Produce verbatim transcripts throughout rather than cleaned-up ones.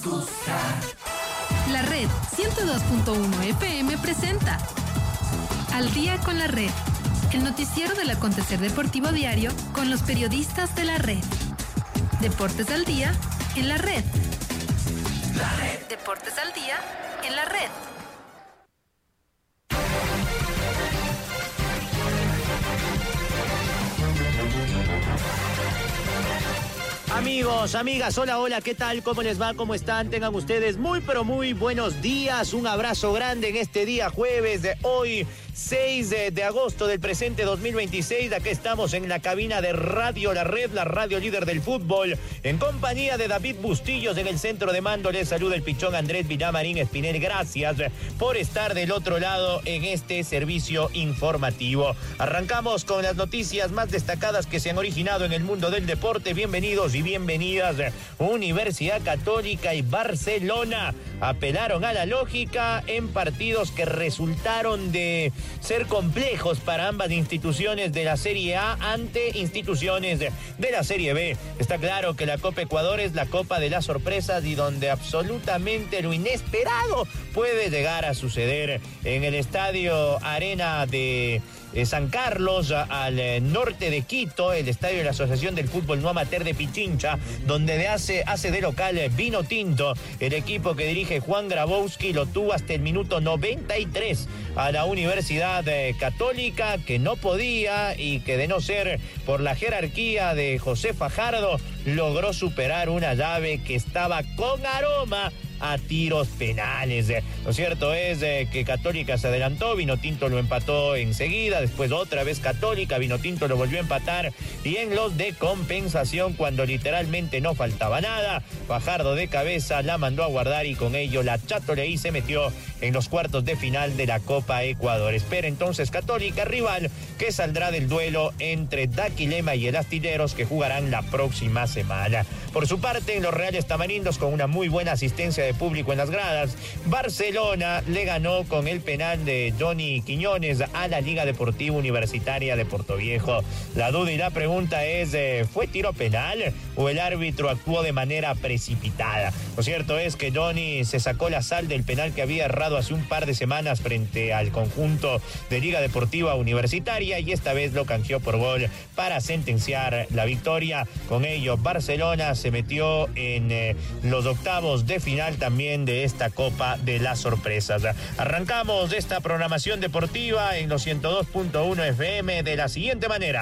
gusta. La Red ciento dos punto uno F M presenta Al Día con la Red, el noticiero del acontecer deportivo diario con los periodistas de la Red. Deportes al Día en la Red. La Red. Deportes al Día en la Red. Amigos, amigas, hola, hola, ¿qué tal? ¿Cómo les va? ¿Cómo están? Tengan ustedes muy, pero muy buenos días. Un abrazo grande en este día jueves de hoy, seis de agosto del presente dos mil veintiséis. Aquí estamos en la cabina de Radio La Red, la radio líder del fútbol, en compañía de David Bustillos en el centro de mando. Les saluda el pichón Andrés Villamarín Espinel. Gracias por estar del otro lado en este servicio informativo. Arrancamos con las noticias más destacadas que se han originado en el mundo del deporte. Bienvenidos y bienvenidas. Universidad Católica y Barcelona apelaron a la lógica en partidos que resultaron de ser complejos para ambas instituciones de la Serie A ante instituciones de la Serie B. Está claro que la Copa Ecuador es la Copa de las sorpresas y donde absolutamente lo inesperado puede llegar a suceder. En el estadio Arena de San Carlos, al norte de Quito, el estadio de la Asociación del Fútbol No Amateur de Pichincha, donde de hace, hace de local Vino Tinto. El equipo que dirige Juan Grabowski lo tuvo hasta el minuto noventa y tres a la Universidad Católica, que no podía y que de no ser por la jerarquía de José Fajardo, logró superar una llave que estaba con aroma a tiros penales. Lo cierto es eh, que Católica se adelantó, Vino Tinto lo empató enseguida, después otra vez Católica, Vino Tinto lo volvió a empatar y en los de compensación, cuando literalmente no faltaba nada, Fajardo de cabeza la mandó a guardar y con ello la Chatoleí se metió en los cuartos de final de la Copa Ecuador. Espera entonces Católica, rival que saldrá del duelo entre Daquilema y el Astilleros, que jugarán la próxima semana. Por su parte, en los Reales Tamarindos, con una muy buena asistencia de público en las gradas, Barcelona le ganó con el penal de Johnny Quiñones a la Liga Deportiva Universitaria de Portoviejo. La duda y la pregunta es, eh, ¿fue tiro penal o el árbitro actuó de manera precipitada? Lo cierto es que Johnny se sacó la sal del penal que había errado hace un par de semanas frente al conjunto de Liga Deportiva Universitaria y esta vez lo canjeó por gol para sentenciar la victoria. Con ello, Barcelona se metió en eh, los octavos de final también de esta Copa de las Sorpresas. Arrancamos esta programación deportiva en los ciento dos punto uno F M de la siguiente manera.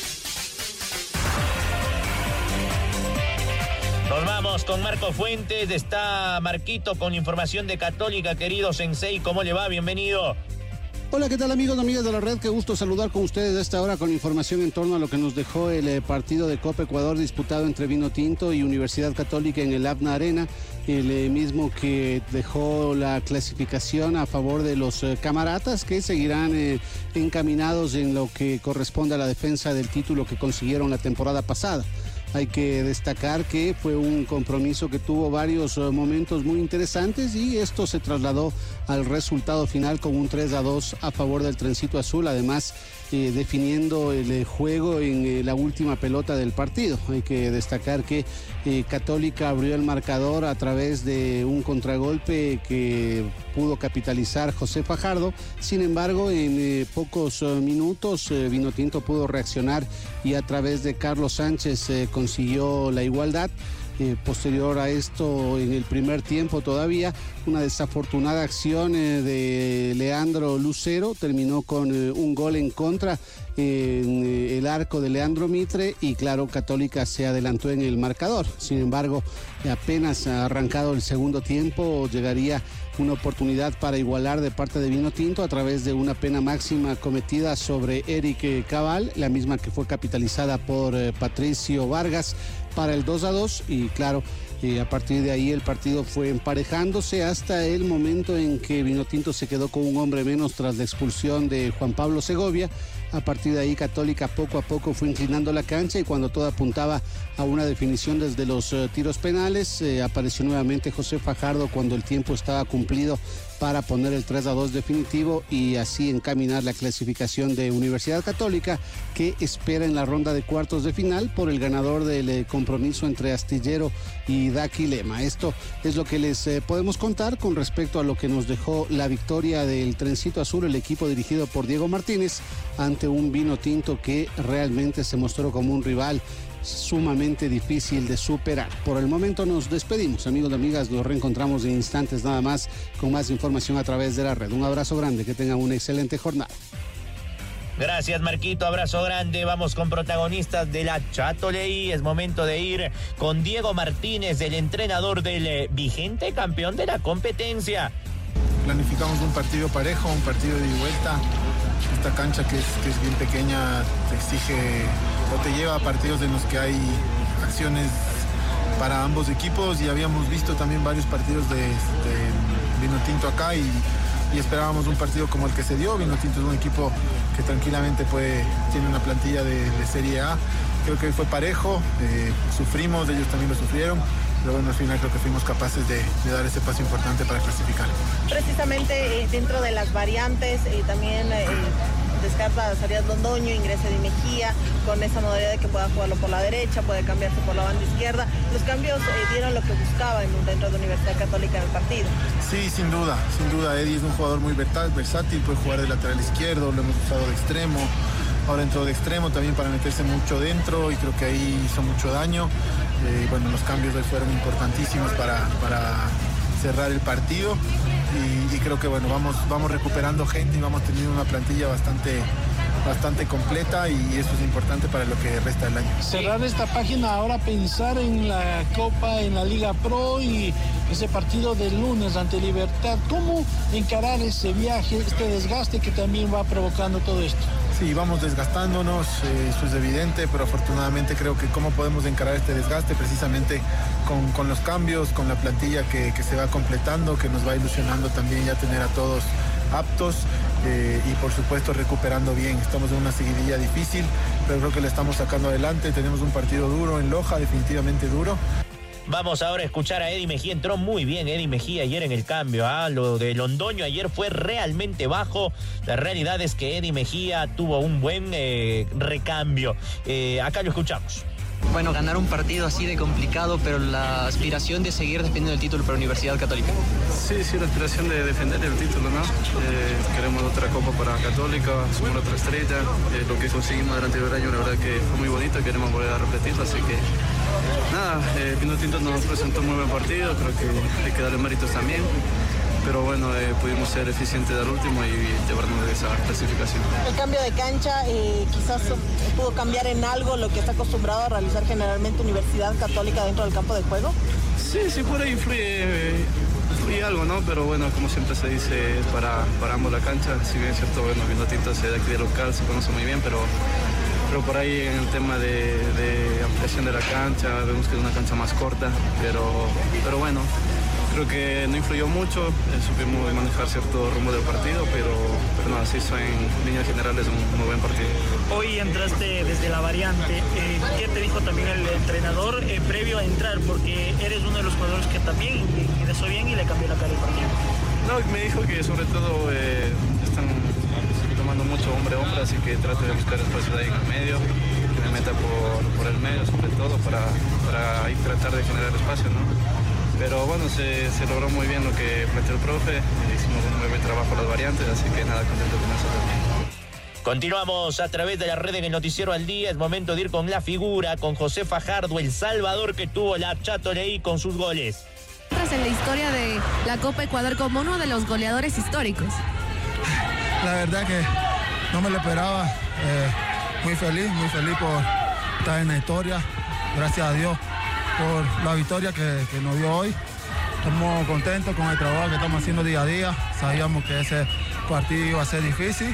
Nos vamos con Marco Fuentes. Está Marquito con información de Católica. Querido Sensei, ¿cómo le va? Bienvenido. Hola, ¿qué tal amigos y amigas de la red? Qué gusto saludar con ustedes a esta hora con información en torno a lo que nos dejó el eh, partido de Copa Ecuador disputado entre Vino Tinto y Universidad Católica en el Abna Arena, el eh, mismo que dejó la clasificación a favor de los eh, camaratas, que seguirán eh, encaminados en lo que corresponde a la defensa del título que consiguieron la temporada pasada. Hay que destacar que fue un compromiso que tuvo varios uh, momentos muy interesantes y esto se trasladó al resultado final con un tres a dos a favor del Trencito Azul, además eh, definiendo el eh, juego en eh, la última pelota del partido. Hay que destacar que eh, Católica abrió el marcador a través de un contragolpe que pudo capitalizar José Fajardo. Sin embargo, en eh, pocos uh, minutos eh, Vino Tinto pudo reaccionar y a través de Carlos Sánchez eh, consiguió la igualdad. Eh, posterior a esto, en el primer tiempo todavía, una desafortunada acción eh, de Leandro Lucero terminó con eh, un gol en contra eh, en eh, el arco de Leandro Mitre y claro, Católica se adelantó en el marcador. Sin embargo, apenas arrancado el segundo tiempo, llegaría una oportunidad para igualar de parte de Vino Tinto a través de una pena máxima cometida sobre Eric Cabal, la misma que fue capitalizada por eh, Patricio Vargas para el dos a dos y claro, eh, a partir de ahí el partido fue emparejándose hasta el momento en que Vino Tinto se quedó con un hombre menos tras la expulsión de Juan Pablo Segovia. A partir de ahí Católica poco a poco fue inclinando la cancha y cuando todo apuntaba a una definición desde los uh, tiros penales, eh, apareció nuevamente José Fajardo cuando el tiempo estaba cumplido para poner el tres a dos definitivo y así encaminar la clasificación de Universidad Católica, que espera en la ronda de cuartos de final por el ganador del eh, compromiso entre Astillero y Daquilema. Esto es lo que les eh, podemos contar con respecto a lo que nos dejó la victoria del Trencito Azul, el equipo dirigido por Diego Martínez, ante un Vinotinto que realmente se mostró como un rival sumamente difícil de superar. Por el momento nos despedimos, amigos y amigas, nos reencontramos en instantes nada más con más información a través de la red. Un abrazo grande, que tengan una excelente jornada. Gracias, Marquito, abrazo grande. Vamos con protagonistas de la Chatoleí. Es momento de ir con Diego Martínez, el entrenador del eh, vigente campeón de la competencia. Planificamos un partido parejo, un partido de vuelta. Esta cancha que es, que es bien pequeña te exige o te lleva a partidos en los que hay acciones para ambos equipos, y habíamos visto también varios partidos de, de Vinotinto acá y, y esperábamos un partido como el que se dio. Vinotinto es un equipo que tranquilamente puede, tiene una plantilla de, de Serie A. Creo que fue parejo, eh, sufrimos, ellos también lo sufrieron. Pero bueno, al final creo que fuimos capaces de, de dar ese paso importante para clasificar. Precisamente eh, dentro de las variantes, eh, también eh, descarta a Arias Londoño, ingresa Eddie Mejía, con esa modalidad de que pueda jugarlo por la derecha, puede cambiarse por la banda izquierda. Los cambios eh, dieron lo que buscaban dentro de Universidad Católica en el partido. Sí, sin duda, sin duda. Eddie es un jugador muy versátil, puede jugar de lateral izquierdo, lo hemos usado de extremo. Ahora entró de extremo también para meterse mucho dentro y creo que ahí hizo mucho daño. Eh, bueno, los cambios hoy fueron importantísimos para, para cerrar el partido y, y creo que bueno, vamos, vamos recuperando gente y vamos teniendo una plantilla bastante, bastante completa, y eso es importante para lo que resta del año. Cerrar esta página, ahora pensar en la Copa, en la Liga Pro y ese partido del lunes ante Libertad. ¿Cómo encarar ese viaje, este desgaste que también va provocando todo esto? Sí, vamos desgastándonos, eh, eso es evidente, pero afortunadamente creo que cómo podemos encarar este desgaste precisamente con, con los cambios, con la plantilla que, que se va completando, que nos va ilusionando también ya tener a todos aptos eh, y por supuesto recuperando bien. Estamos en una seguidilla difícil, pero creo que le estamos sacando adelante. Tenemos un partido duro en Loja, definitivamente duro. Vamos ahora a escuchar a Eddie Mejía. Entró muy bien Eddie Mejía ayer en el cambio. ¿ah? Lo de Londoño ayer fue realmente bajo. La realidad es que Eddie Mejía tuvo un buen eh, recambio. Eh, acá lo escuchamos. Bueno, ganar un partido así de complicado, pero la aspiración de seguir defendiendo el título para Universidad Católica. Sí, sí, la aspiración de defender el título, ¿no? Eh, queremos otra copa para Católica, sumar otra estrella. Eh, lo que conseguimos durante el año, la verdad que fue muy bonito y queremos volver a repetirlo, así que nada, eh, Vinotinto nos presentó un muy buen partido, creo que hay que darle méritos también. Pero bueno, eh, pudimos ser eficientes al último y llevarnos de esa clasificación. El cambio de cancha eh, quizás pudo cambiar en algo lo que está acostumbrado a realizar generalmente Universidad Católica dentro del campo de juego. Sí, sí, por ahí influye, influye algo, ¿no? Pero bueno, como siempre se dice, para, para ambos la cancha. Si bien es cierto, bueno, Vinotinto es de aquí de local, se conoce muy bien, pero, pero por ahí en el tema de, de ampliación de la cancha, vemos que es una cancha más corta, pero, pero bueno. Creo que no influyó mucho, eh, supimos manejar cierto rumbo del partido, pero, pero nada, se hizo en líneas generales un muy buen partido. Hoy entraste desde la variante, eh, ¿qué te dijo también el entrenador eh, previo a entrar? Porque eres uno de los jugadores que también ingresó bien y le cambió la cara al partido. No, me dijo que sobre todo eh, están tomando mucho hombre a hombre, así que trato de buscar espacio ahí en el medio, que me meta por, por el medio sobre todo para, para ahí tratar de generar espacio, ¿no? Pero bueno, se, se logró muy bien lo que planteó el profe, hicimos un muy buen trabajo las variantes, así que nada, contento con eso también. Continuamos a través de la red en el Noticiero al Día. Es momento de ir con la figura, con José Fajardo, el salvador que tuvo la Chatoleí con sus goles. Entras en la historia de la Copa Ecuador como uno de los goleadores históricos. La verdad que no me lo esperaba, eh, muy feliz, muy feliz por estar en la historia, gracias a Dios por la victoria que, que nos dio hoy. Estamos contentos con el trabajo que estamos haciendo día a día. Sabíamos que ese partido iba a ser difícil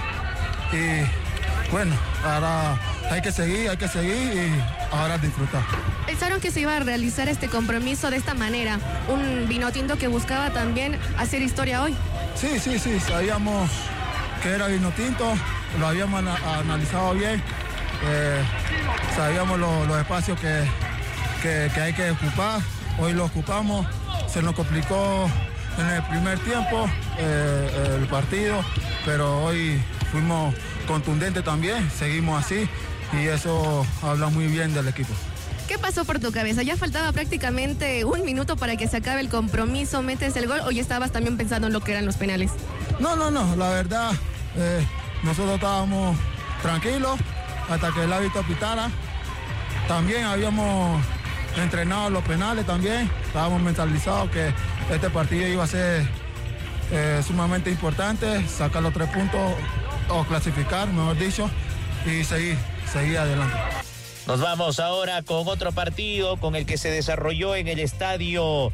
y bueno, ahora hay que seguir, hay que seguir y ahora disfrutar. Pensaron que se iba a realizar este compromiso de esta manera, un Vinotinto que buscaba también hacer historia hoy. Sí, sí, sí, sabíamos que era Vinotinto, lo habíamos analizado bien, eh, sabíamos lo, los espacios que Que, que hay que ocupar, hoy lo ocupamos, se nos complicó en el primer tiempo eh, el partido, pero hoy fuimos contundentes también, seguimos así y eso habla muy bien del equipo. ¿Qué pasó por tu cabeza? Ya faltaba prácticamente un minuto para que se acabe el compromiso, metes el gol, o ya estabas también pensando en lo que eran los penales. No, no, no, la verdad, eh, nosotros estábamos tranquilos hasta que el árbitro pitara. También habíamos entrenado los penales también, estábamos mentalizados que este partido iba a ser eh, sumamente importante, sacar los tres puntos o clasificar, mejor dicho, y seguir, seguir adelante. Nos vamos ahora con otro partido, con el que se desarrolló en el estadio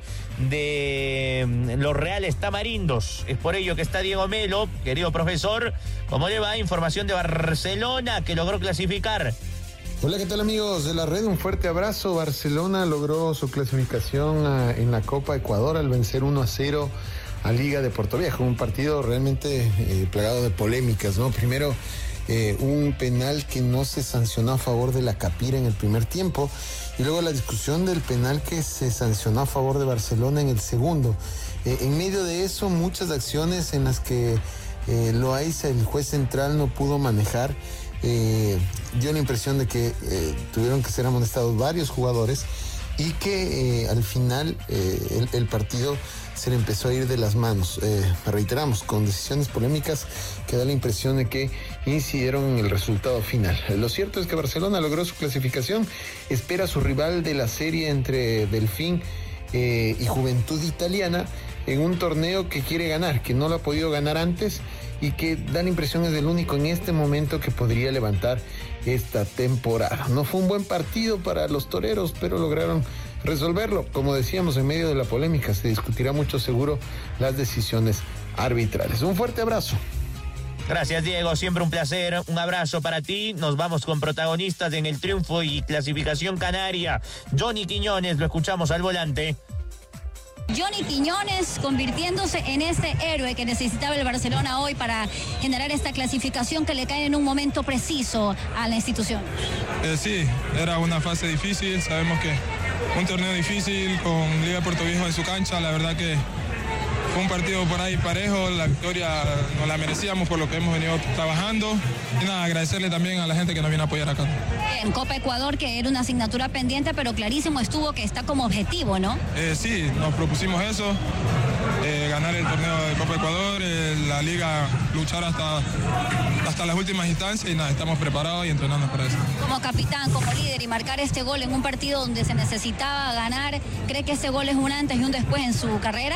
de Los Reales Tamarindos. Es por ello que está Diego Melo, querido profesor. ¿Cómo le va? Información de Barcelona, que logró clasificar. Hola, ¿qué tal amigos de la red? Un fuerte abrazo. Barcelona logró su clasificación a, en la Copa Ecuador al vencer uno a cero a Liga de Portoviejo. Un partido realmente eh, plagado de polémicas, ¿no? Primero, Eh, un penal que no se sancionó a favor de la Capira en el primer tiempo y luego la discusión del penal que se sancionó a favor de Barcelona en el segundo. Eh, en medio de eso, muchas acciones en las que eh, Loaiza, el juez central, no pudo manejar. Eh, dio la impresión de que eh, tuvieron que ser amonestados varios jugadores y que eh, al final eh, el, el partido se le empezó a ir de las manos. Eh, reiteramos, con decisiones polémicas que da la impresión de que incidieron en el resultado final. Lo cierto es que Barcelona logró su clasificación, espera a su rival de la serie entre Delfín eh, y Juventud Italiana en un torneo que quiere ganar, que no lo ha podido ganar antes y que da la impresión es el único en este momento que podría levantar esta temporada. No fue un buen partido para los toreros, pero lograron resolverlo. Como decíamos, en medio de la polémica se discutirá mucho seguro las decisiones arbitrales. Un fuerte abrazo. Gracias, Diego, siempre un placer, un abrazo para ti. Nos vamos con protagonistas en el triunfo y clasificación canaria. Johnny Quiñones, lo escuchamos al volante. Johnny Quiñones convirtiéndose en ese héroe que necesitaba el Barcelona hoy para generar esta clasificación que le cae en un momento preciso a la institución. Eh, sí, era una fase difícil, sabemos que un torneo difícil con Liga de Portoviejo en su cancha, la verdad que fue un partido por ahí parejo, la victoria nos la merecíamos por lo que hemos venido trabajando y nada, agradecerle también a la gente que nos viene a apoyar acá. En Copa Ecuador, que era una asignatura pendiente, pero clarísimo estuvo que está como objetivo, ¿no? Eh, sí, nos propusimos eso, eh, ganar el torneo de Copa Ecuador, eh, la liga luchar hasta, hasta las últimas instancias y nada, estamos preparados y entrenando para eso. Como capitán, como líder y marcar este gol en un partido donde se necesitaba ganar, ¿cree que ese gol es un antes y un después en su carrera?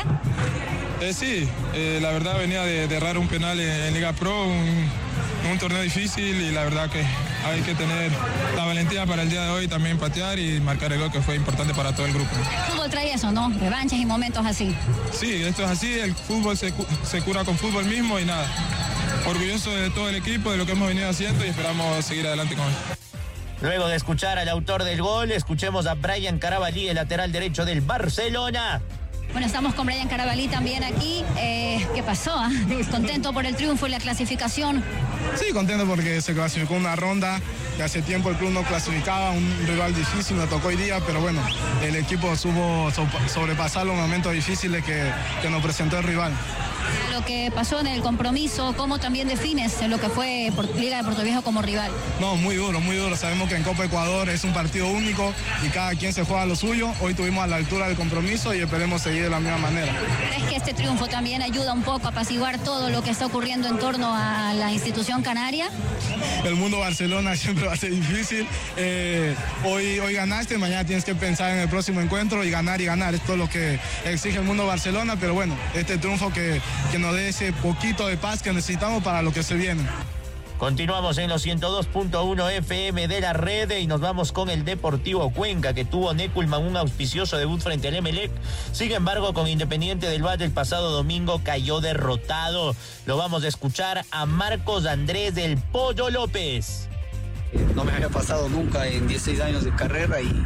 Eh, sí, eh, la verdad venía de, de errar un penal en, en Liga Pro, un, un torneo difícil y la verdad que hay que tener la valentía para el día de hoy también patear y marcar el gol que fue importante para todo el grupo. El fútbol trae eso, ¿no? Revanchas y momentos así. Sí, esto es así, el fútbol se, se cura con fútbol mismo y nada. Orgulloso de todo el equipo, de lo que hemos venido haciendo y esperamos seguir adelante con esto. Luego de escuchar al autor del gol, escuchemos a Brian Carabalí, el lateral derecho del Barcelona. Bueno, estamos con Brian Carabalí también aquí. Eh, ¿Qué pasó? Ah? ¿Contento por el triunfo y la clasificación? Sí, contento porque se clasificó una ronda que hace tiempo el club no clasificaba, un rival difícil, nos tocó hoy día, pero bueno, el equipo supo sobrepasar los momentos difíciles que, que nos presentó el rival. Lo que pasó en el compromiso, ¿cómo también defines lo que fue por Liga de Portoviejo como rival? No, muy duro, muy duro. Sabemos que en Copa Ecuador es un partido único y cada quien se juega lo suyo. Hoy tuvimos a la altura del compromiso y esperemos seguir de la misma manera. ¿Crees que este triunfo también ayuda un poco a apaciguar todo lo que está ocurriendo en torno a la institución canaria? El mundo Barcelona siempre va a ser difícil. Eh, hoy, hoy ganaste, mañana tienes que pensar en el próximo encuentro y ganar y ganar. Esto es lo que exige el mundo Barcelona, pero bueno, este triunfo que, que nos dé ese poquito de paz que necesitamos para lo que se viene. Continuamos en los ciento dos punto uno F M de la red y nos vamos con el Deportivo Cuenca, que tuvo Neculman un auspicioso debut frente al Emelec. Sin embargo, con Independiente del Valle el pasado domingo cayó derrotado. Lo vamos a escuchar a Marcos Andrés del Pollo López. No me había pasado nunca en dieciséis años de carrera y,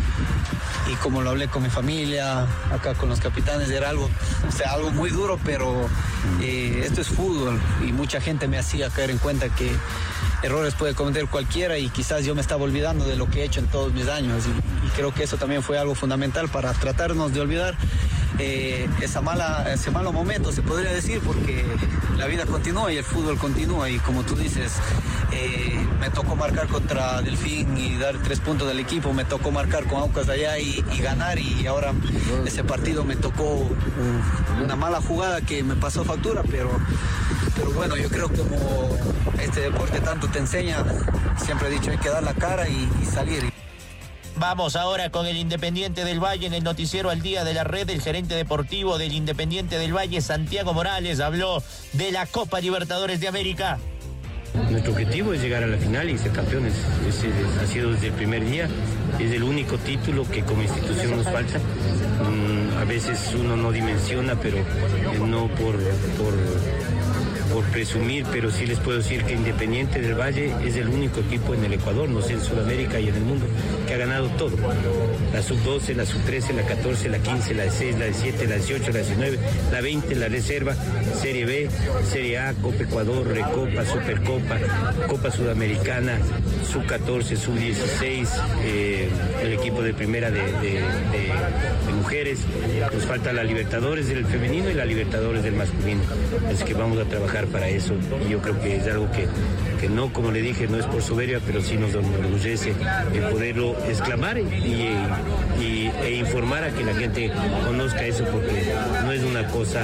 y como lo hablé con mi familia, acá con los capitanes, era algo, o sea, algo muy duro, pero eh, esto es fútbol y mucha gente me hacía caer en cuenta que errores puede cometer cualquiera y quizás yo me estaba olvidando de lo que he hecho en todos mis años y, y creo que eso también fue algo fundamental para tratarnos de olvidar eh, esa mala, ese malo momento, se podría decir, porque la vida continúa y el fútbol continúa. Y como tú dices, eh, me tocó marcar contra Delfín y dar tres puntos del equipo, me tocó marcar con Aucas allá y, y ganar, y ahora ese partido me tocó uh, una mala jugada que me pasó factura, pero, pero bueno, yo creo que como este deporte tanto te enseña, siempre he dicho, hay que dar la cara y, y salir. Vamos ahora con el Independiente del Valle en el noticiero Al Día de la Red. El gerente deportivo del Independiente del Valle, Santiago Morales, habló de la Copa Libertadores de América. Nuestro objetivo es llegar a la final y ser campeones. Ese ha sido desde el primer día. Es el único título que como institución nos falta. Mm, a veces uno no dimensiona, pero eh, no por... por por presumir, pero sí les puedo decir que Independiente del Valle es el único equipo en el Ecuador, no sé, en Sudamérica y en el mundo, que ha ganado todo. La sub doce, la sub trece, la catorce, la quince, la dieciséis, la diecisiete, la dieciocho, la diecinueve, la veinte, la reserva, Serie B, Serie A, Copa Ecuador, Recopa, Supercopa, Copa Sudamericana, sub catorce, sub dieciséis, eh, el equipo de primera de, de, de, de mujeres. Nos falta la Libertadores del femenino y la Libertadores del masculino. Así que vamos a trabajar para eso, y yo creo que es algo que, que no, como le dije, no es por soberbia, pero sí nos enorgullece el poderlo exclamar y, y, e informar a que la gente conozca eso, porque no es una cosa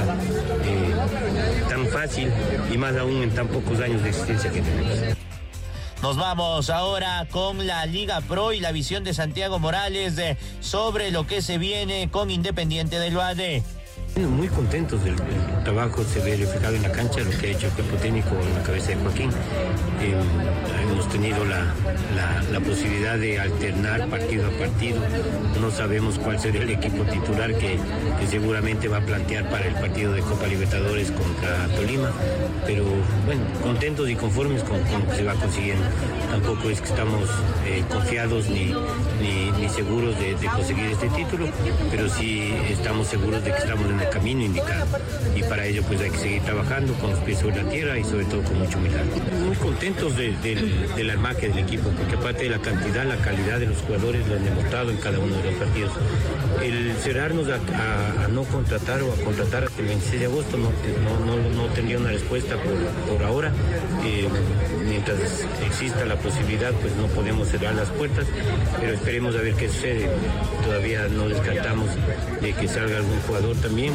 eh, tan fácil, y más aún en tan pocos años de existencia que tenemos. Nos vamos ahora con la Liga Pro y la visión de Santiago Morales de, sobre lo que se viene con Independiente del Valle. Muy contentos del, del trabajo, se ve reflejado en la cancha lo que ha hecho el cuerpo técnico en la cabeza de Joaquín. Eh, hemos tenido la, la, la posibilidad de alternar partido a partido. No sabemos cuál será el equipo titular que, que seguramente va a plantear para el partido de Copa Libertadores contra Tolima, pero bueno, contentos y conformes con, con lo que se va consiguiendo. Tampoco es que estamos eh, confiados ni, ni, ni seguros de, de conseguir este título, pero sí estamos seguros de que estamos en el camino indicado, y para ello pues hay que seguir trabajando con los pies sobre la tierra y sobre todo con mucha humildad. Muy contentos de, de, de la armaje del equipo, porque aparte de la cantidad, la calidad de los jugadores lo han demostrado en cada uno de los partidos. El cerrarnos a, a, a no contratar o a contratar hasta el veintiséis de agosto no, no, no, no tendría una respuesta por, por ahora. Eh, mientras exista la posibilidad, pues no podemos cerrar las puertas, pero esperemos a ver qué sucede. Todavía no descartamos de que salga algún jugador también.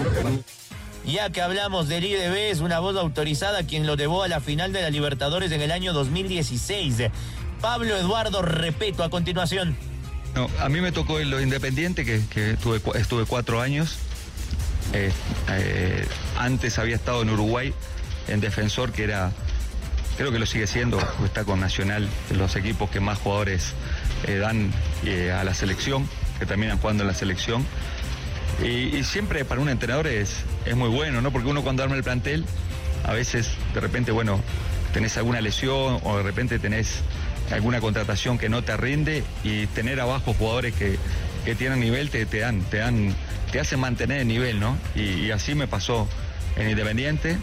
Ya que hablamos del I D B, es una voz autorizada quien lo llevó a la final de la Libertadores en el año dos mil dieciséis. Pablo Eduardo Repeto a continuación. No, a mí me tocó en lo Independiente, que, que tuve, estuve cuatro años. Eh, eh, antes había estado en Uruguay, en Defensor, que era, creo que lo sigue siendo, está con Nacional, de los equipos que más jugadores eh, dan eh, a la selección, que terminan jugando en la selección. Y, y siempre para un entrenador es, es muy bueno, ¿no? Porque uno cuando arma el plantel, a veces de repente, bueno, tenés alguna lesión o de repente tenés alguna contratación que no te rinde, y tener abajo jugadores que, que tienen nivel te, te dan, te dan, te hacen mantener el nivel, ¿no? Y, y así me pasó en Independiente.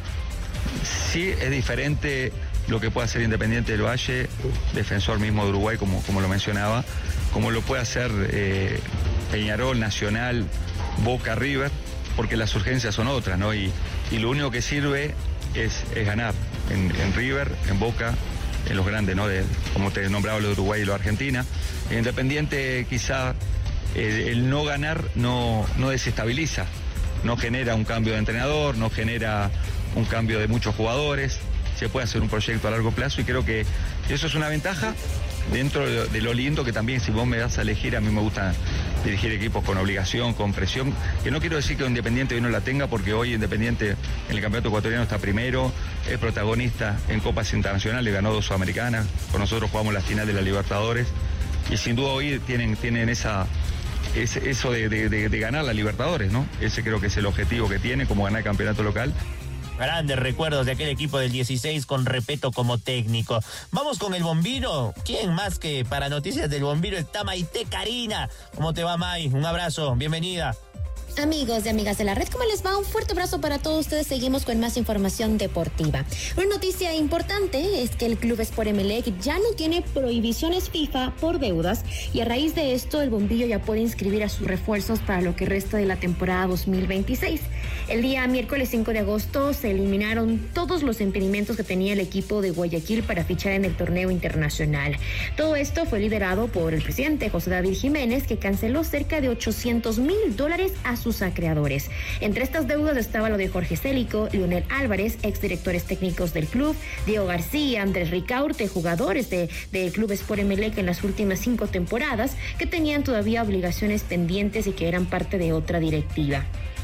Sí es diferente lo que puede hacer Independiente del Valle, Defensor mismo de Uruguay, como, como lo mencionaba, como lo puede hacer eh, Peñarol, Nacional, Boca, River, porque las urgencias son otras, ¿no? Y, y lo único que sirve es, es ganar en, en River, en Boca, en los grandes, ¿no? De, como te nombraba, lo de Uruguay y lo de Argentina. En Independiente quizá eh, el no ganar no, no desestabiliza, no genera un cambio de entrenador, no genera un cambio de muchos jugadores, se puede hacer un proyecto a largo plazo, y creo que eso es una ventaja dentro de lo lindo, que también si vos me das a elegir, a mí me gusta dirigir equipos con obligación, con presión, que no quiero decir que Independiente hoy no la tenga, porque hoy Independiente en el campeonato ecuatoriano está primero, es protagonista en copas internacionales, ganó dos sudamericanas, con nosotros jugamos la final de la Libertadores, y sin duda hoy tienen, tienen esa, ese, eso de, de, de, de ganar la Libertadores, ¿no? Ese creo que es el objetivo que tiene, como ganar el campeonato local. Grandes recuerdos de aquel equipo del dieciséis con Repeto como técnico. Vamos con el Bombiro. ¿Quién más que para noticias del Bombiro está Maite Karina? ¿Cómo te va, May? Un abrazo, bienvenida. Amigos y amigas de la red, ¿cómo les va? Un fuerte abrazo para todos ustedes. Seguimos con más información deportiva. Una noticia importante es que el Club Sport Emelec ya no tiene prohibiciones FIFA por deudas y a raíz de esto el Bombillo ya puede inscribir a sus refuerzos para lo que resta de la temporada dos mil veintiséis. El día miércoles cinco de agosto se eliminaron todos los impedimentos que tenía el equipo de Guayaquil para fichar en el torneo internacional. Todo esto fue liderado por el presidente José David Jiménez, que canceló cerca de ochocientos mil dólares a sus acreedores. Entre estas deudas estaba lo de Jorge Célico, Leonel Álvarez, exdirectores técnicos del club, Diego García, Andrés Ricaurte, jugadores de, del Club Sport Emelec en las últimas cinco temporadas, que tenían todavía obligaciones pendientes y que eran parte de otra directiva.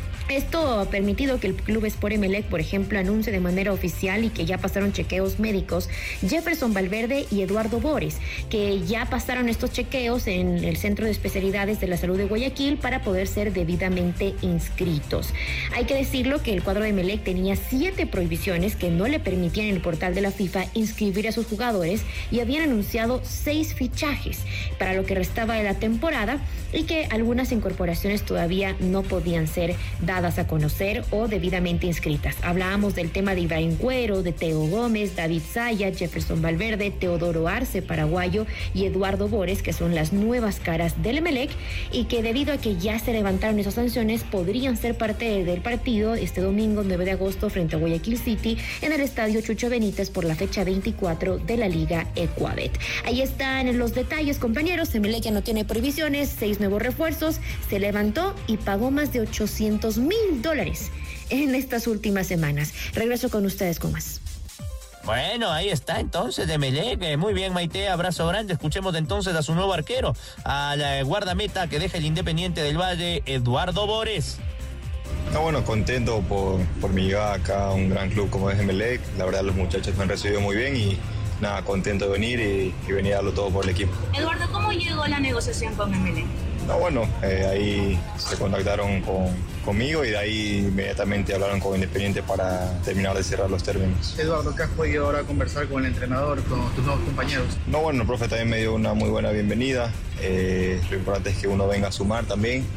Esto ha permitido que el Club Sport Emelec, por ejemplo, anuncie de manera oficial y que ya pasaron chequeos médicos Jefferson Valverde y Eduardo Bores, que ya pasaron estos chequeos en el Centro de Especialidades de la Salud de Guayaquil para poder ser debidamente inscritos. Hay que decirlo que el cuadro de Emelec tenía siete prohibiciones que no le permitían en el portal de la FIFA inscribir a sus jugadores y habían anunciado seis fichajes para lo que restaba de la temporada y que algunas incorporaciones todavía no podían ser dadas a conocer o debidamente inscritas. Hablábamos del tema de Ibrahim Cuero, de Teo Gómez, David Zaya, Jefferson Valverde, Teodoro Arce, paraguayo, y Eduardo Bores, que son las nuevas caras del Emelec y que debido a que ya se levantaron esas sanciones podrían ser parte del partido este domingo nueve de agosto frente a Guayaquil City en el estadio Chucho Benítez por la fecha veinticuatro de la Liga Ecuabet. Ahí están los detalles, compañeros. Emelec ya no tiene prohibiciones, seis nuevos refuerzos, se levantó y pagó más de ochocientos mil dólares en estas últimas semanas. Regreso con ustedes con más. Bueno, ahí está entonces de Emelec. Muy bien, Maite, abrazo grande. Escuchemos entonces a su nuevo arquero, al guardameta que deja el Independiente del Valle, Eduardo Bores. No, bueno, contento por, por mi llegada acá a un gran club como es Emelec. La verdad, los muchachos me han recibido muy bien y nada, contento de venir y, y venir a darlo todo por el equipo. Eduardo, ¿cómo llegó la negociación con Emelec? No, bueno, eh, ahí se contactaron con, conmigo y de ahí inmediatamente hablaron con Independiente para terminar de cerrar los términos. Eduardo, ¿qué has podido ahora conversar con el entrenador, con tus nuevos compañeros? No, bueno, el profe también me dio una muy buena bienvenida. Eh, lo importante es que uno venga a sumar también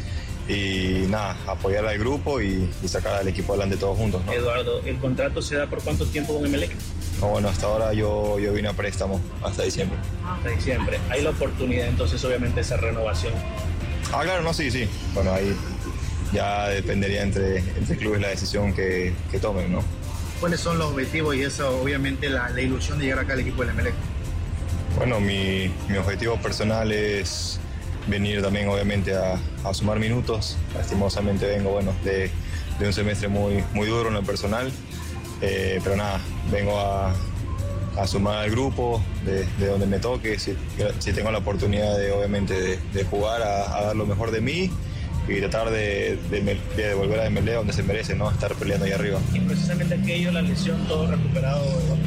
y nada, apoyar al grupo y, y sacar al equipo adelante todos juntos, ¿no? Eduardo, ¿el contrato se da por cuánto tiempo con Emelec? No, bueno, hasta ahora yo, yo vine a préstamo hasta diciembre. Hasta diciembre. Hay la oportunidad entonces obviamente esa renovación. Ah, claro, no, sí, sí. Bueno, ahí ya dependería entre, entre clubes la decisión que, que tomen, ¿no? ¿Cuáles son los objetivos y eso, obviamente, la, la ilusión de llegar acá al equipo del Emelec? Bueno, mi, mi objetivo personal es venir también, obviamente, a, a sumar minutos. Lastimosamente vengo, bueno, de, de un semestre muy, muy duro en lo personal. Eh, pero nada, vengo a, a sumar al grupo de, de donde me toque, si, si tengo la oportunidad de obviamente de, de jugar a, a dar lo mejor de mí y tratar de, de, de devolver a Emelec donde se merece, ¿no? Estar peleando ahí arriba. Y precisamente aquello, la lesión, todo recuperado.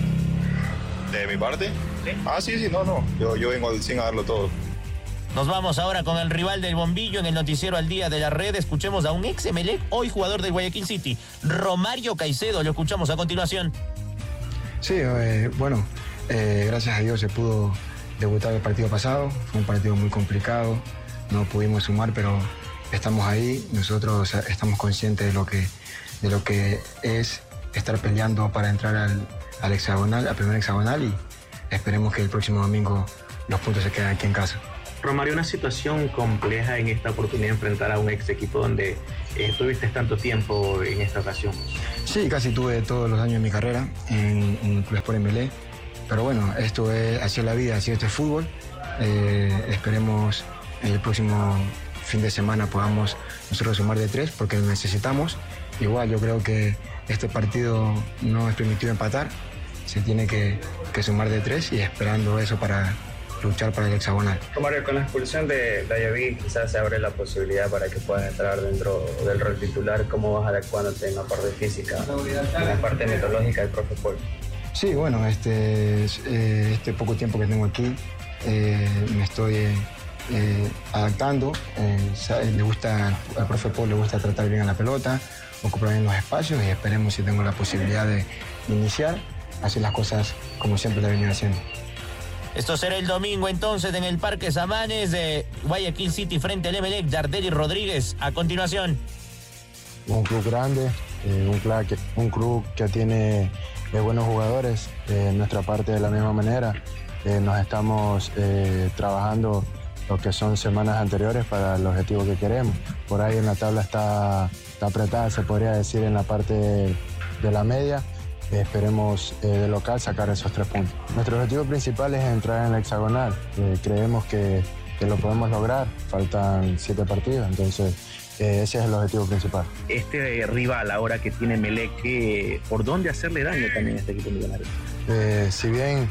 ¿De mi parte? ¿Sí? Ah, sí, sí, no, no, yo, yo vengo al cien a darlo todo. Nos vamos ahora con el rival del Bombillo en el noticiero al día de la red. Escuchemos a un ex Emelec, hoy jugador de Guayaquil City, Romario Caicedo. Lo escuchamos a continuación. Sí, eh, bueno, eh, gracias a Dios se pudo debutar el partido pasado. Fue un partido muy complicado, no pudimos sumar, pero estamos ahí. Nosotros o sea, estamos conscientes de lo que, de lo que es estar peleando para entrar al, al hexagonal, al primer hexagonal, y esperemos que el próximo domingo los puntos se queden aquí en casa. Romario, una situación compleja en esta oportunidad de enfrentar a un ex equipo donde eh, tuviste tanto tiempo en esta ocasión. Sí, casi tuve todos los años de mi carrera en, en el Club Sport Emelec, pero bueno, esto es así es la vida, así es el fútbol. Eh, esperemos el próximo fin de semana podamos nosotros sumar de tres porque lo necesitamos. Igual yo creo que este partido no es permitido empatar, se tiene que, que sumar de tres y esperando eso para luchar para el hexagonal. Romario, con la expulsión de Dayaví quizás se abre la posibilidad para que puedan entrar dentro del rol titular. ¿Cómo vas adecuándote en la parte física, en la parte metodológica del profe Paul? Sí, bueno, este, este poco tiempo que tengo aquí eh, me estoy eh, adaptando. Eh, le gusta, al profe Paul le gusta tratar bien a la pelota, ocupar bien los espacios y esperemos si tengo la posibilidad de iniciar, hacer las cosas como siempre la he venido haciendo. Esto será el domingo entonces en el Parque Samanes de Guayaquil City frente al Emelec. Yardelli Rodríguez a continuación. un club grande, eh, un, club que, un club que tiene eh, buenos jugadores. Eh, en nuestra parte de la misma manera, eh, nos estamos eh, trabajando lo que son semanas anteriores para el objetivo que queremos. Por ahí en la tabla está, está apretada, se podría decir, en la parte de, de la media. Eh, esperemos eh, de local sacar esos tres puntos. Nuestro objetivo principal es entrar en la hexagonal. Eh, creemos que, que lo podemos lograr. Faltan siete partidos, entonces eh, ese es el objetivo principal. Este rival ahora que tiene Emelec, ¿por dónde hacerle daño también a este equipo millonario? Eh, si bien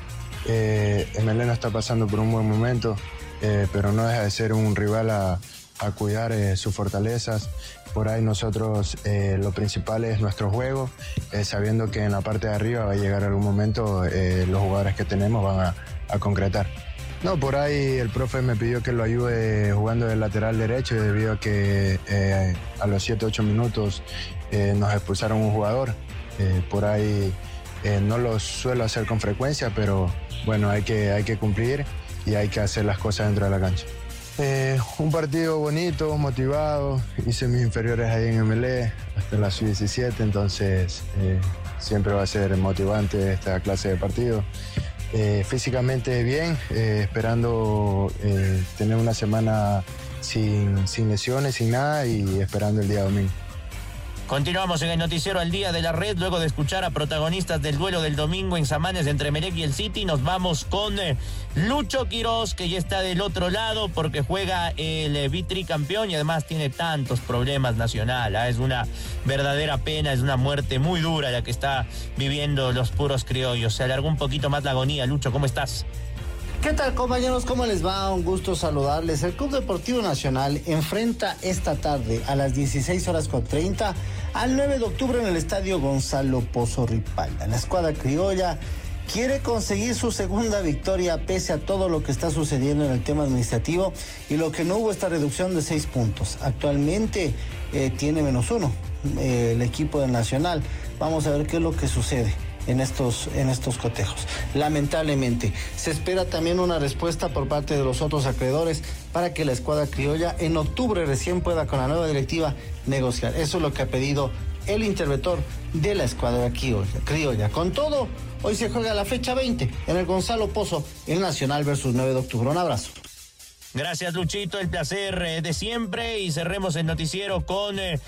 eh, Emelec no está pasando por un buen momento, eh, pero no deja de ser un rival a, a cuidar eh, sus fortalezas. Por ahí nosotros eh, lo principal es nuestro juego, eh, sabiendo que en la parte de arriba va a llegar algún momento, eh, los jugadores que tenemos van a, a concretar. No, por ahí el profe me pidió que lo ayude jugando de lateral derecho debido a que eh, a los siete ocho minutos eh, nos expulsaron un jugador. Eh, por ahí eh, no lo suelo hacer con frecuencia, pero bueno, hay que, hay que cumplir y hay que hacer las cosas dentro de la cancha. Eh, un partido bonito, motivado, hice mis inferiores ahí en Emelec hasta la sub diecisiete, entonces eh, siempre va a ser motivante esta clase de partido. Eh, físicamente bien, eh, esperando eh, tener una semana sin, sin lesiones, sin nada y esperando el día domingo. Continuamos en el noticiero al día de la red. Luego de escuchar a protagonistas del duelo del domingo en Samanes entre Emelec y el City, nos vamos con eh, Lucho Quiroz, que ya está del otro lado porque juega el eh, vitricampeón y además tiene tantos problemas nacional. ¿eh? Es una verdadera pena, es una muerte muy dura la que está viviendo los puros criollos. Se alargó un poquito más la agonía. Lucho, ¿cómo estás? ¿Qué tal, compañeros? ¿Cómo les va? Un gusto saludarles. El Club Deportivo Nacional enfrenta esta tarde a las dieciséis horas con treinta al nueve de octubre en el estadio Gonzalo Pozo Ripalda. La escuadra criolla quiere conseguir su segunda victoria pese a todo lo que está sucediendo en el tema administrativo y lo que no hubo esta reducción de seis puntos. Actualmente eh, tiene menos uno eh, el equipo del Nacional. Vamos a ver qué es lo que sucede en estos, en estos cotejos. Lamentablemente, se espera también una respuesta por parte de los otros acreedores para que la escuadra criolla en octubre recién pueda con la nueva directiva negociar. Eso es lo que ha pedido el interventor de la escuadra criolla. Con todo, hoy se juega la fecha veinte en el Gonzalo Pozo, el Nacional versus nueve de octubre. Un abrazo. Gracias, Luchito, el placer eh, de siempre. Y cerremos el noticiero con eh,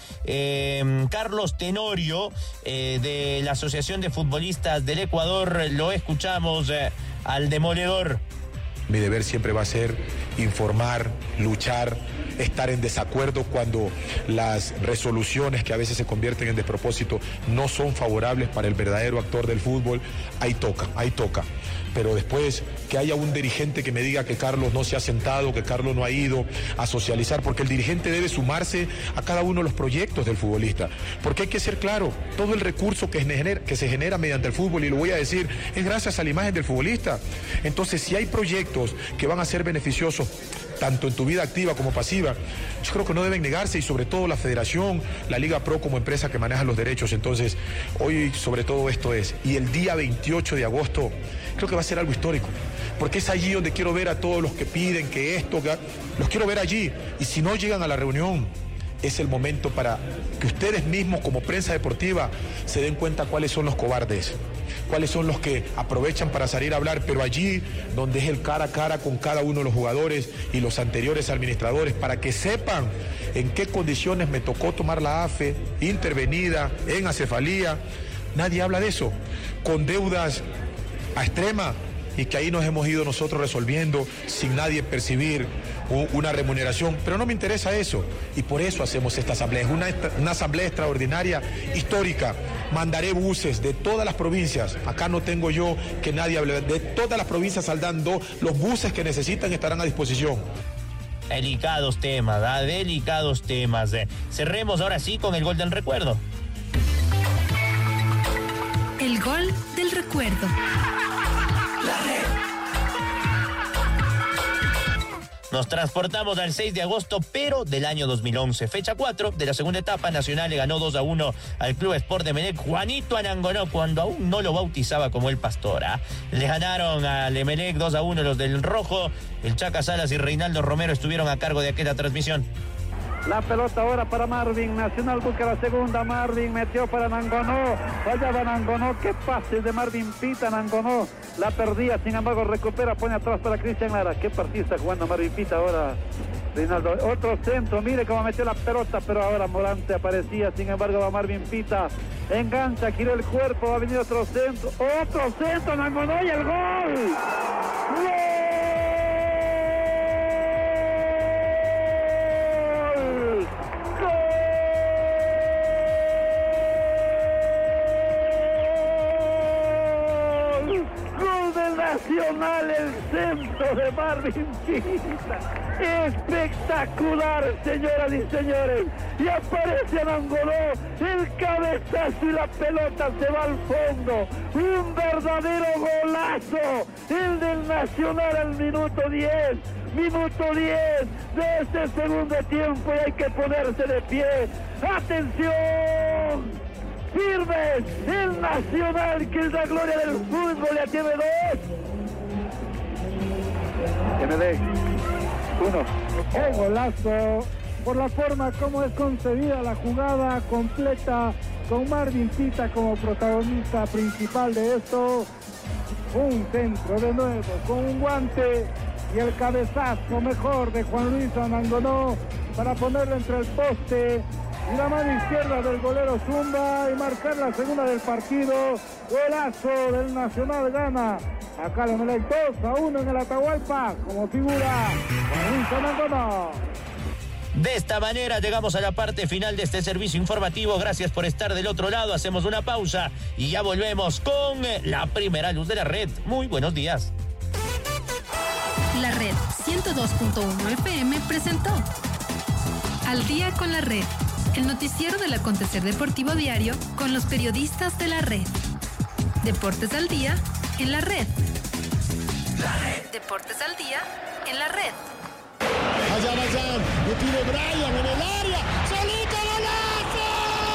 eh, Carlos Tenorio eh, de la Asociación de Futbolistas del Ecuador. Lo escuchamos eh, al demoledor. Mi deber siempre va a ser informar, luchar, estar en desacuerdo cuando las resoluciones que a veces se convierten en despropósito no son favorables para el verdadero actor del fútbol. Ahí toca, ahí toca. Pero después que haya un dirigente que me diga que Carlos no se ha sentado, que Carlos no ha ido a socializar, porque el dirigente debe sumarse a cada uno de los proyectos del futbolista. Porque hay que ser claro, todo el recurso que, genera, que se genera mediante el fútbol, y lo voy a decir, es gracias a la imagen del futbolista. Entonces, si hay proyectos que van a ser beneficiosos, tanto en tu vida activa como pasiva, yo creo que no deben negarse, y sobre todo la Federación, la Liga Pro como empresa que maneja los derechos. Entonces, hoy sobre todo esto es, y el día veintiocho de agosto, creo que va a ser algo histórico, porque es allí donde quiero ver a todos los que piden que esto, que, los quiero ver allí, y si no llegan a la reunión, es el momento para que ustedes mismos como prensa deportiva se den cuenta cuáles son los cobardes, cuáles son los que aprovechan para salir a hablar, pero allí donde es el cara a cara con cada uno de los jugadores y los anteriores administradores, para que sepan en qué condiciones me tocó tomar la A F E, intervenida, en acefalía. Nadie habla de eso, con deudas a extrema, y que ahí nos hemos ido nosotros resolviendo sin nadie percibir una remuneración, pero no me interesa eso, y por eso hacemos esta asamblea. Es una, una asamblea extraordinaria, histórica. Mandaré buses de todas las provincias, acá no tengo yo que nadie hable, de todas las provincias saldando, los buses que necesitan estarán a disposición. Delicados temas, ¿eh? delicados temas. Eh. Cerremos ahora sí con el gol del recuerdo. El gol del recuerdo. Nos transportamos al seis de agosto, pero del año dos mil once. Fecha cuatro de la segunda etapa. Nacional le ganó dos a uno al Club Sport de Emelec. Juanito Anangonó, cuando aún no lo bautizaba como el Pastor. ¿eh? Le ganaron al Emelec dos a uno los del Rojo. El Chaca Salas y Reinaldo Romero estuvieron a cargo de aquella transmisión. La pelota ahora para Marvin. Nacional busca la segunda. Marvin metió para Nangonó. Fallaba Nangonó. Qué pase de Marvin Pita. Nangonó la perdía. Sin embargo, recupera. Pone atrás para Cristian Lara. Qué partido está jugando Marvin Pita ahora. Reinaldo. Otro centro. Mire cómo metió la pelota. Pero ahora Morante aparecía. Sin embargo, va Marvin Pita. Engancha. Giró el cuerpo. Va a venir otro centro. Otro centro. Nangonó y el gol. ¡Gol! Nacional, el centro de Marvin Pita. Espectacular, señoras y señores. Y aparece Anangoló, el cabezazo y la pelota se va al fondo. Un verdadero golazo. El del Nacional al minuto diez. Minuto diez de este segundo tiempo y hay que ponerse de pie. ¡Atención! Firmes, el Nacional, que es la gloria del fútbol, ya tiene dos. Que me dé uno. ¡Qué golazo! Por la forma como es concebida la jugada completa, con Marvin Pita como protagonista principal de esto. Un centro de nuevo, con un guante y el cabezazo mejor de Juan Luis Anangonó para ponerlo entre el poste y la mano izquierda del golero Zumba y marcar la segunda del partido. Golazo del Nacional, gana acá le Emelec dos a uno en el Atahualpa, como figura Juan Luis Anangonó. De esta manera llegamos a la parte final de este servicio informativo. Gracias por estar del otro lado. Hacemos una pausa y ya volvemos con la primera luz de la red. Muy buenos días. La Red ciento dos punto uno F M presentó Al Día con la Red, el noticiero del acontecer deportivo diario con los periodistas de la Red. Deportes al día en la Red. La Red. Deportes al día en la Red. Allá Bayán, le tiro Brian en el área, solito golazo.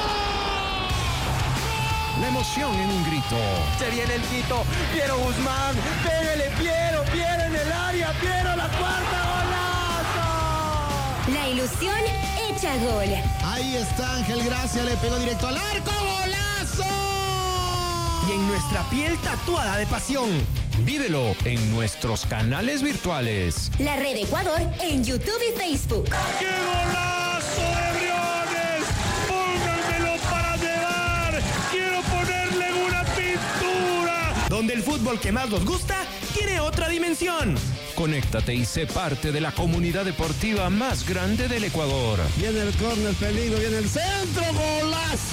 La emoción en un grito. Se viene el Quito, Piero Guzmán, pégale Piero, Piero en el área, Piero la cuarta, golazo. La ilusión hecha gol. Ahí está Ángel Gracia, le pegó directo al arco, golazo. Y en nuestra piel tatuada de pasión. Vívelo en nuestros canales virtuales. La Red Ecuador en YouTube y Facebook. ¡Qué golazo de Briones! ¡Pónganmelo para llevar! ¡Quiero ponerle una pintura! Donde el fútbol que más nos gusta tiene otra dimensión. Conéctate y sé parte de la comunidad deportiva más grande del Ecuador. Viene el córner, peligro, viene el centro, golazo.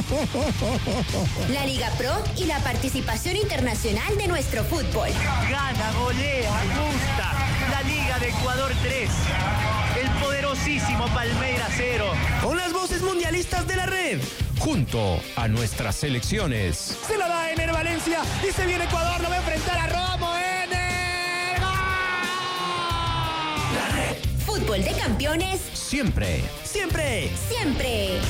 La Liga Pro y la participación internacional de nuestro fútbol. Gana, golea, gusta. La Liga de Ecuador tres. El poderosísimo Palmeiras cero. Con las voces mundialistas de la Red. Junto a nuestras selecciones. Se la da Ener Valencia y se viene Ecuador, lo va a enfrentar a Romo, Ener. Fútbol de campeones. Siempre. Siempre. Siempre.